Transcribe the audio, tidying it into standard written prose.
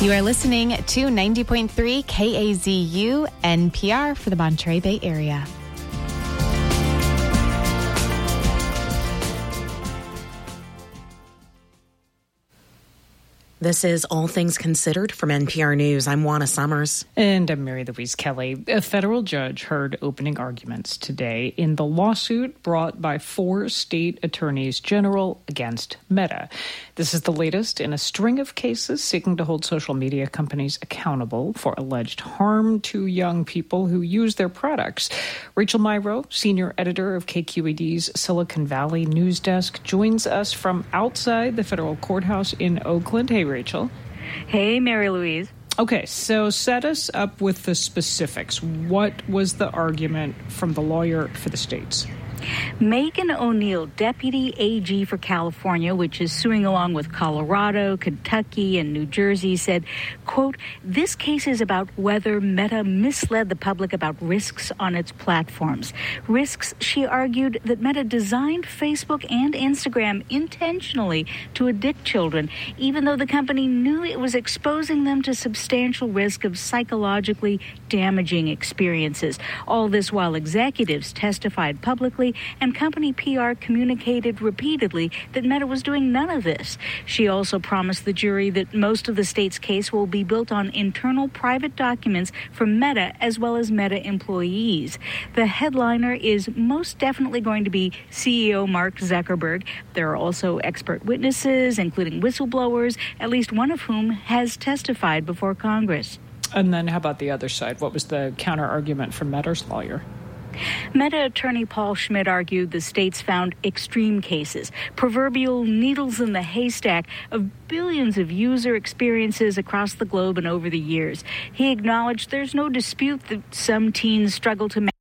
You are listening to 90.3 KAZU NPR for the Monterey Bay Area. This is All Things Considered from NPR News. I'm Juana Summers. And I'm Mary Louise Kelly. A federal judge heard opening arguments today in the lawsuit brought by 4 state attorneys general against Meta. This is the latest in a string of cases seeking to hold social media companies accountable for alleged harm to young people who use their products. Rachel Myrow, senior editor of KQED's Silicon Valley News Desk, joins us from outside the federal courthouse in Oakland. Hey, Rachel. Hey, Mary Louise. Okay, so set us up with the specifics. What was the argument from the lawyer for the states? Megan O'Neill, Deputy AG for California, which is suing along with Colorado, Kentucky, and New Jersey, said, quote, this case is about whether Meta misled the public about risks on its platforms. Risks, she argued, that Meta designed Facebook and Instagram intentionally to addict children, even though the company knew it was exposing them to substantial risk of psychologically damaging experiences. All this while executives testified publicly and company PR communicated repeatedly that Meta was doing none of this. She also promised the jury that most of the state's case will be built on internal private documents from Meta as well as Meta employees. The headliner is most definitely going to be CEO Mark Zuckerberg. There are also expert witnesses, including whistleblowers, at least one of whom has testified before Congress. And then how about the other side? What was the counter argument from Meta's lawyer? Meta attorney Paul Schmidt argued the states found extreme cases, proverbial needles in the haystack of billions of user experiences across the globe and over the years. He acknowledged there's no dispute that some teens struggle to